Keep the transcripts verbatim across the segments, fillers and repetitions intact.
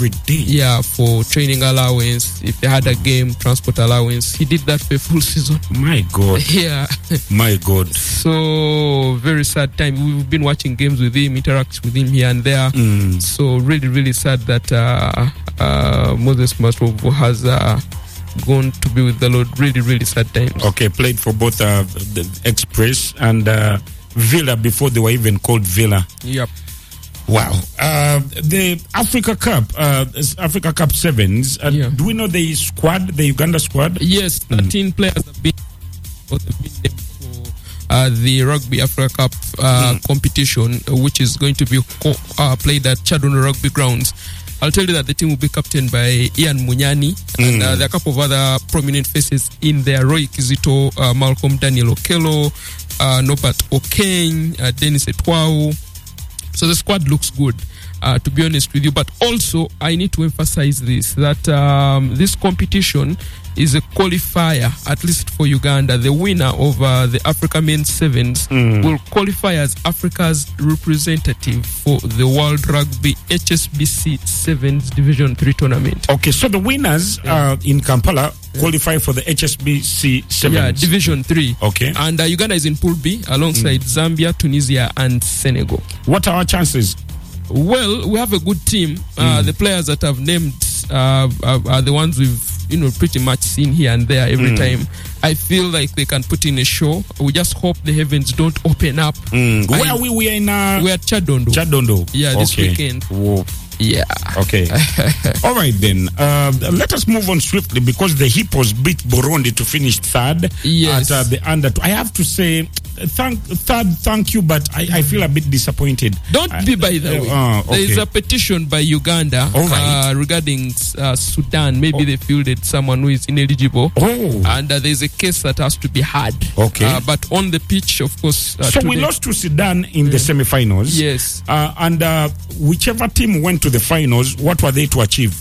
every day. Yeah, for training allowance. If they had a game, transport allowance. He did that for a full season. My God. Yeah. My God. So, very sad time. We've been watching games with him, interact with him here and there. Mm. So, really, really sad that uh, uh, Moses Mastrovo has uh, gone to be with the Lord. Really, really sad times. Okay, played for both uh, the Express and uh, Villa before they were even called Villa. Yep. Wow. Uh, the Africa Cup, uh, Africa Cup Sevens. Uh, Yeah. Do we know the squad, the Uganda squad? Yes, thirteen mm. players have been, have been named for uh, the Rugby Africa Cup uh, mm. competition, which is going to be co- uh, played at Chadondo Rugby Grounds. I'll tell you that the team will be captained by Ian Munyani, mm. and uh, there are a couple of other prominent faces in there: Roy Kizito, uh, Malcolm Daniel Okello, uh, Norbert Okeng, uh, Dennis Etwao. So the squad looks good, uh, to be honest with you. But also, I need to emphasize this, that um, this competition is a qualifier, at least for Uganda. The winner of uh, the Africa Men's Sevens mm. will qualify as Africa's representative for the World Rugby H S B C Sevens Division three tournament. Okay, so the winners yeah. uh, in Kampala qualify for the H S B C Sevens. Yeah, Division three. Okay. And uh, Uganda is in Pool B alongside mm. Zambia, Tunisia, and Senegal. What are our chances? Well, we have a good team. Uh, mm. The players that I've named uh, are, are the ones we've, you know, pretty much seen here and there every mm. time. I feel like they can put in a show. We just hope the heavens don't open up. Mm. Where I, are we? We are in. Uh, we're at Chadondo. Chadondo. Yeah, this okay. weekend. Whoa. Yeah. Okay. All right then. Uh, let us move on swiftly because the Hippos beat Burundi to finish third yes. at uh, the under. I have to say, thank third, thank you, but I, I feel a bit disappointed. Don't uh, be by the uh, way. Uh, okay. There is a petition by Uganda right. uh, regarding uh, Sudan. Maybe oh. they fielded someone who is ineligible. Oh. And uh, there is a case that has to be had. Okay. Uh, but on the pitch, of course. Uh, so today, we lost to Sudan in yeah. the semi-finals. Yes. Uh, and uh, whichever team went to the finals, what were they to achieve?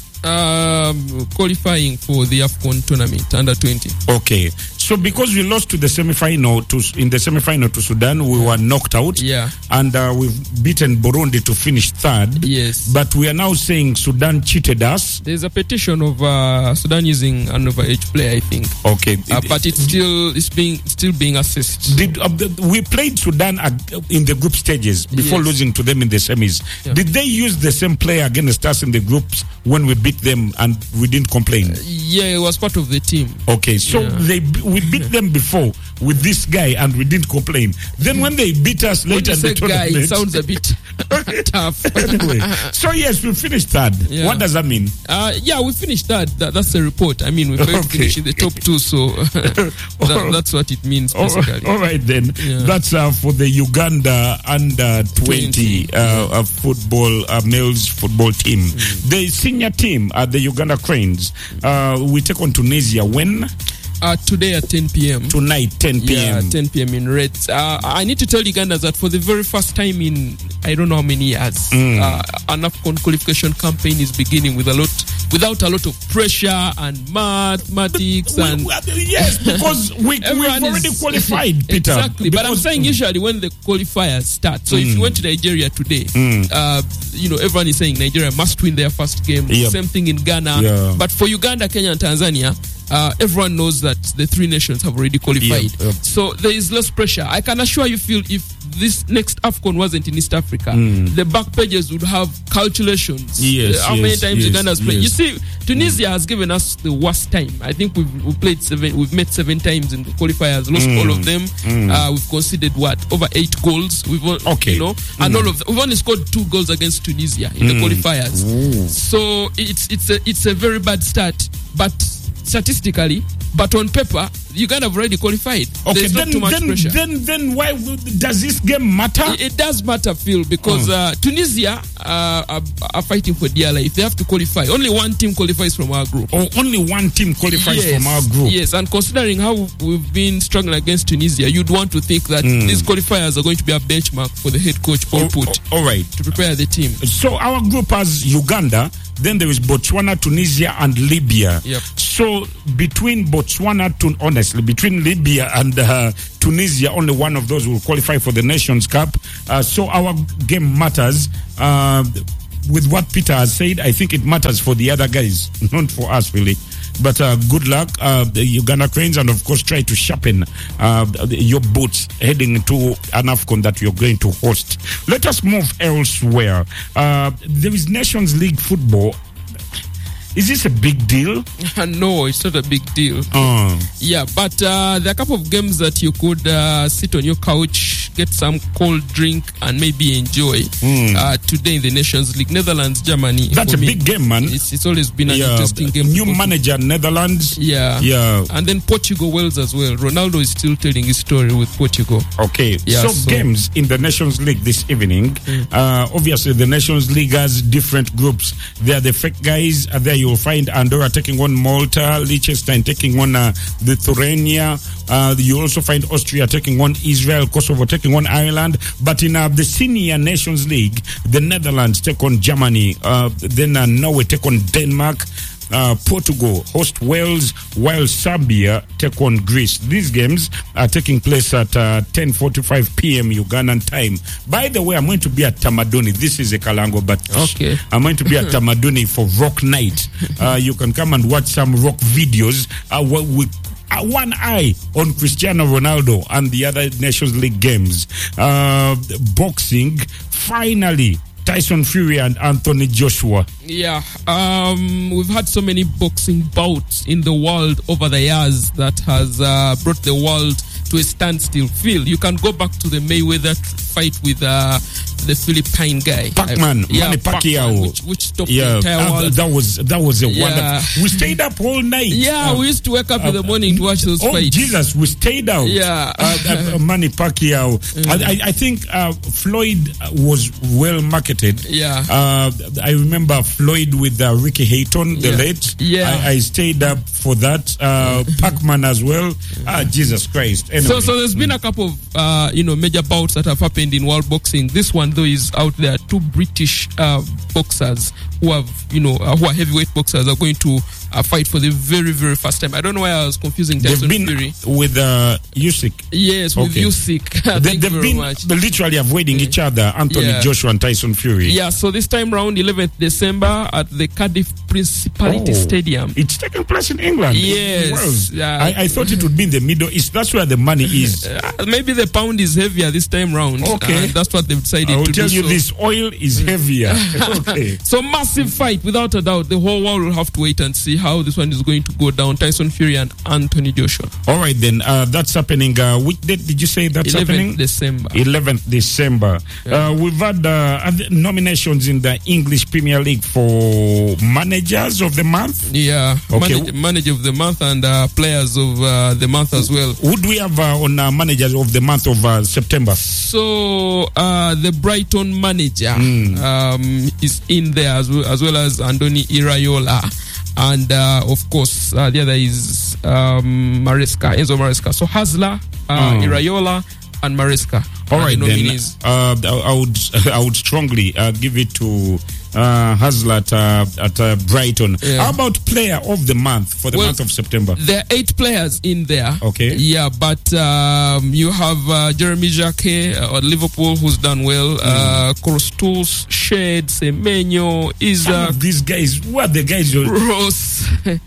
Um, qualifying for the AFCON tournament under twenty. Okay, so because we lost to the semi-final to in the semi-final to Sudan, we were knocked out. Yeah, and uh, we've beaten Burundi to finish third. Yes, but we are now saying Sudan cheated us. There's a petition of uh, Sudan using an overage player, I think. Okay, uh, but it's still it's being still being assessed. Did uh, we played Sudan in the group stages before yes. losing to them in the semis? Yeah. Did they use the same player against us in the groups when we beat them and we didn't complain? Uh, yeah, it was part of the team. Okay, so yeah. they we beat them before with this guy and we didn't complain. Then when they beat us later in the tournament, guy, it sounds a bit tough. Anyway, so yes, we finished third. Yeah. What does that mean? Uh, yeah, we finished third. That, that's the report. I mean, we okay. finished in the top two, so that, that's what it means basically. All right then, yeah. that's uh, for the Uganda under twenty uh, uh, football uh, males football team. Mm. The senior team at the Uganda Cranes, uh, we take on Tunisia when? Uh, today at ten p.m. Tonight, ten p.m. Yeah, ten p.m. in Reds. Uh, I need to tell Ugandans that for the very first time in I don't know how many years, mm. uh, an AFCON qualification campaign is beginning with a lot, without a lot of pressure and mathematics we, and we, yes, because we we've already is, qualified, Peter. Exactly, but I'm saying usually when the qualifiers start. So mm. if you went to Nigeria today, mm. uh, you know everyone is saying Nigeria must win their first game. Yep. Same thing in Ghana, yeah. but for Uganda, Kenya, and Tanzania. Uh, everyone knows that the three nations have already qualified. Yep, yep. So there is less pressure. I can assure you, Phil, if this next AFCON wasn't in East Africa, mm. the back pages would have calculations. Yes, uh, how yes, many times yes, Uganda's played. yes. You see, Tunisia mm. has given us the worst time. I think we've, we've played seven, we've met seven times in the qualifiers, lost mm. all of them. Mm. Uh, we've conceded what? Over eight goals. We've okay. you know, mm. and all of them. We've only scored two goals against Tunisia in mm. the qualifiers. Ooh. So it's it's a it's a very bad start, but statistically, but on paper, Uganda have already qualified. Okay, There's then, not too much then, pressure. Then, then, why does this game matter? It, it does matter, Phil, because oh. uh, Tunisia uh, are, are fighting for dear life. They have to qualify. Only one team qualifies from our group. Oh, only one team qualifies yes, from our group. Yes, and considering how we've been struggling against Tunisia, you'd want to think that mm. these qualifiers are going to be a benchmark for the head coach Paul oh, Put. Oh, all right, to prepare the team. So our group has Uganda. Then there is Botswana, Tunisia, and Libya. Yep. So between Botswana, to honestly, between Libya and uh, Tunisia, only one of those will qualify for the Nations Cup. Uh, so our game matters. Uh, with what Peter has said, I think it matters for the other guys, not for us really. But uh, good luck, uh, the Uganda Cranes, and of course try to sharpen uh, your boots heading into an AFCON that you're going to host. Let us move elsewhere. Uh, there is Nations League football. Is this a big deal? No, it's not a big deal. Uh. Yeah, but uh, there are a couple of games that you could uh, sit on your couch, get some cold drink, and maybe enjoy Mm. uh, today in the Nations League. Netherlands, Germany. That's for a me, big game, man. It's, it's always been an Yeah, interesting game. new because- manager, Netherlands. Yeah. Yeah. And then Portugal, Wales as well. Ronaldo is still telling his story with Portugal. Okay, Yeah, so, so- games in the Nations League this evening. Uh, obviously, the Nations League has different groups. There are the fake guys. Uh, there you'll find Andorra taking on Malta, Liechtenstein taking on uh, Lithuania. Uh, you also find Austria taking on Israel, Kosovo taking on Ireland. But in uh, the Senior Nations League, the Netherlands take on Germany. Uh, then uh, Norway take on Denmark. Uh, Portugal host Wales, while Serbia take on Greece. These games are taking place at uh, ten forty-five p.m. Ugandan time. By the way, I'm going to be at Tamaduni. This is a Kalango, but Okay. I'm going to be at Tamaduni for Rock Night. Uh, you can come and watch some rock videos uh, with uh, one eye on Cristiano Ronaldo and the other Nations League games. Uh, boxing, finally, Tyson Fury and Anthony Joshua. Yeah, um, we've had so many boxing bouts in the world over the years that has uh, brought the world to a standstill. Phil, you can go back to the Mayweather fight with uh, the Philippine guy, Pac-Man, yeah, Manny Pacquiao, Pac-Man, which, which stopped yeah, the entire uh, world. that was that was a Yeah. wonderful. We stayed up all night. Yeah, Uh, we used to wake up in the morning to watch those Oh fights. Jesus, we stayed out. Yeah. uh, uh, Manny Pacquiao. I, I, I think uh, Floyd was well marketed. Yeah. Uh, I remember Floyd with uh, Ricky Hayton, the Yeah. late. Yeah. I, I stayed up for that. Uh, Pac-Man as well. Ah, Jesus Christ. Anyway. So, so there's been a couple of uh, you know major bouts that have happened in world boxing. This one though is out there. Two British uh, boxers who have you know uh, who are heavyweight boxers are going to uh, fight for the very very first time. I don't know why I was confusing They've Tyson been Fury. with uh, Usyk. Yes, with Okay. Usyk. They, Thank they've you very been much. literally avoiding each other, Anthony Yeah. Joshua and Tyson Fury. Yeah, so this time round, eleventh December at the Cardiff Principality Oh, Stadium. It's taking place in England. in Yes, Wales. yeah. I, I thought it would be in the Middle East. That's where the money is. Uh, maybe the pound is heavier this time round. Okay. And that's what they've decided I will to tell do. you so. this, oil is heavier. Okay. So massive fight, without a doubt. The whole world will have to wait and see how this one is going to go down. Tyson Fury and Anthony Joshua. All right then, uh, that's happening. Uh, which date did you say that's happening? eleventh December. eleventh December. Uh, we've had uh, other nominations in the English Premier League for managers of the month. Yeah, Okay. Manage, manager of the month and uh, players of uh, the month as well. Who do we have uh, on uh, managers of the month of uh, September? So uh, the Brighton manager um, is in there as well, as well as Andoni Iraola, and uh, of course uh, the other is um, Maresca, Enzo Maresca. So Hasler, uh, Mm. Iraola, and Maresca. All are right the then. nominees. Uh, I I would I would strongly uh, give it to uh, Hasler at, uh, at uh, Brighton. Yeah. How about player of the month for the Well, month of September? There are eight players in there. Okay. Yeah, but um, you have uh, Jeremy Jacquet uh, at Liverpool, who's done well. Uh, Korostus, Shed, Semenyo, Some Isaac, of these guys, who are the guys? Who, Ross.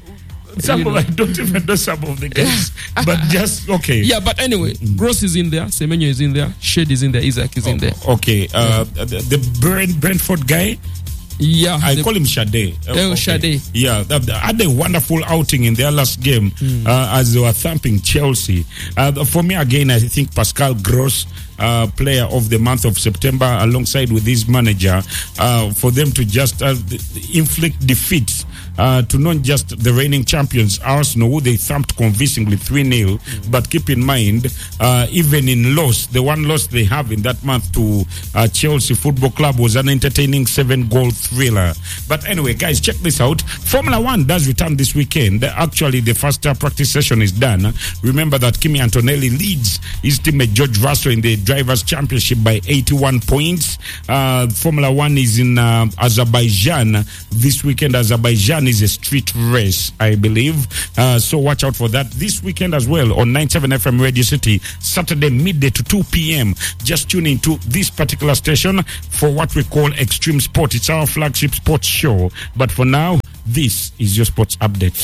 some you of know. I don't even know some of the guys, but just okay. Yeah, but anyway, Gross is in there, Semenyo is in there, Shed is in there, Isaac is in there. Okay, uh, the, the Brent, Brentford guy, Yeah, I the- call him Shade. Oh, Shade. Yeah, they they had a wonderful outing in their last game uh, as they were thumping Chelsea. Uh, for me, again, I think Pascal Gross, uh, player of the month of September, alongside with his manager, uh, for them to just uh, inflict defeats uh, to not just the reigning champions, Arsenal, who they thumped convincingly three nil. But keep in mind, uh, even in loss, the one loss they have in that month to uh, Chelsea Football Club was an entertaining seven-goal thriller. But anyway, guys, check this out. Formula One does return this weekend. Actually, the first uh, practice session is done. Remember that Kimi Antonelli leads his teammate George Russell in the Drivers Championship by eighty-one points. Uh, Formula One is in uh, Azerbaijan this weekend. Azerbaijan is a street race, I believe. Uh, so watch out for that this weekend as well on ninety-seven F M Radio City, Saturday midday to two p.m. Just tune into this particular station for what we call Extreme Sport. It's our flagship sports show. But for now, this is your sports update.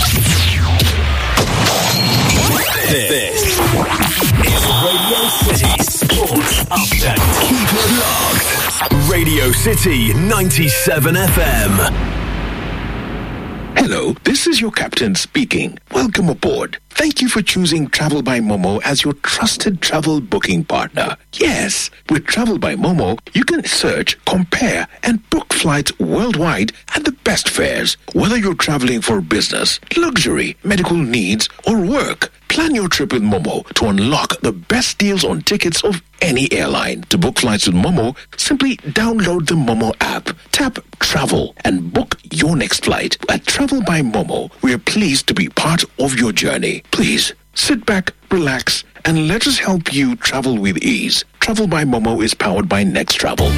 This is Radio City Sports Update. Keep it locked. Radio City ninety-seven F M. Hello, this is your captain speaking. Welcome aboard. Thank you for choosing Travel by Momo as your trusted travel booking partner. Yes, with Travel by Momo, you can search, compare, and book flights worldwide at the best fares. Whether you're traveling for business, luxury, medical needs, or work, plan your trip with Momo to unlock the best deals on tickets of any airline. To book flights with Momo, simply download the Momo app, tap Travel, and book your next flight. At Travel by Momo, we are pleased to be part of your journey. Please sit back, relax, and let us help you travel with ease. Travel by Momo is powered by Next Travel.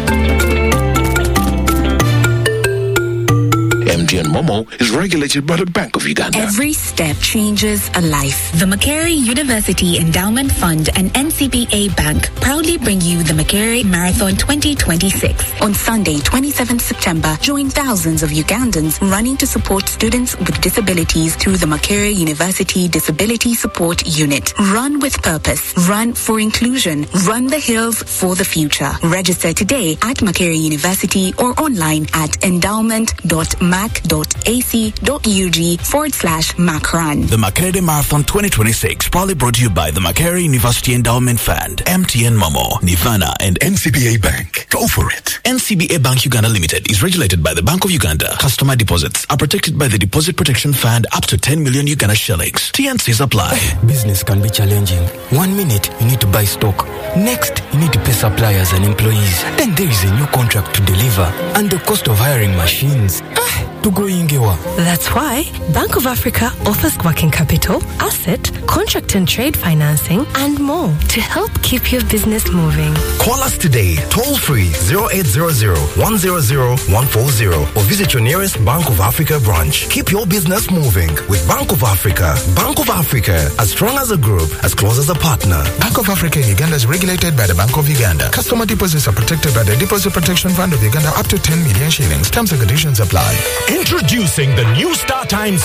M T N Momo is regulated by the Bank of Uganda. Every step changes a life. The Makerere University Endowment Fund and N C B A Bank proudly bring you the Makerere Marathon twenty twenty-six. On Sunday, twenty-seventh September, join thousands of Ugandans running to support students with disabilities through the Makerere University Disability Support Unit. Run with purpose. Run for inclusion. Run the hills for the future. Register today at Makerere University or online at endowment dot mac dot a c dot u g forward slash macrun. The Makerere Marathon twenty twenty-six proudly brought to you by the Makerere University Endowment Fund, M T N Momo, Nirvana, and N C B A Bank. Go for it. N C B A Bank Uganda Limited is regulated by the Bank of Uganda. Customer deposits are protected by the Deposit Protection Fund up to ten million Uganda shillings. T and Cs apply. Business can be challenging. One minute you need to buy stock. Next, you need to pay suppliers and employees. Then there is a new contract to deliver and the cost of hiring machines. To go ingewa. That's why Bank of Africa offers working capital, asset, contract and trade financing, and more to help keep your business moving. Call us today, toll free zero eight zero zero, one zero zero, one four zero, or visit your nearest Bank of Africa branch. Keep your business moving with Bank of Africa. Bank of Africa, as strong as a group, as close as a partner. Bank of Africa in Uganda is regulated by the Bank of Uganda. Customer deposits are protected by the Deposit Protection Fund of Uganda up to ten million shillings. Terms and conditions apply. Introducing the new StarTimes